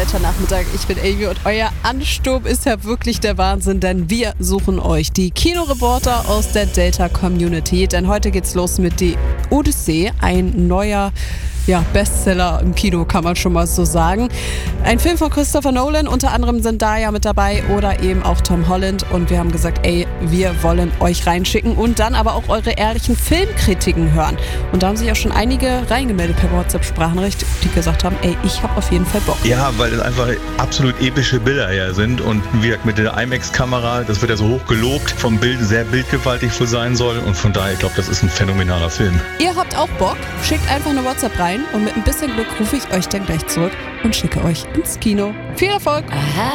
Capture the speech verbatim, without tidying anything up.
Delta-Nachmittag. Ich bin Amy und euer Ansturm ist ja wirklich der Wahnsinn, denn wir suchen euch, die Kinoreporter aus der Delta-Community. Denn heute geht's los mit Die Odyssee, ein neuer ja, Bestseller im Kino, kann man schon mal so sagen. Ein Film von Christopher Nolan, unter anderem sind da ja mit dabei oder eben auch Tom Holland. Und wir haben gesagt, ey, wir wollen euch reinschicken und dann aber auch eure ehrlichen Filmkritiken hören. Und da haben sich auch schon einige reingemeldet per WhatsApp-Sprachnachricht, die gesagt haben, ey, ich habe auf jeden Fall Bock. Ja, weil das einfach absolut epische Bilder ja sind und wie gesagt, mit der IMAX-Kamera, das wird ja so hoch gelobt, vom Bild sehr bildgewaltig wohl sein soll und von daher, ich glaube, das ist ein phänomenaler Film. Ihr habt auch Bock? Schickt einfach eine WhatsApp rein und mit ein bisschen Glück rufe ich euch dann gleich zurück und schicke euch ins Kino. Viel Erfolg! Aha.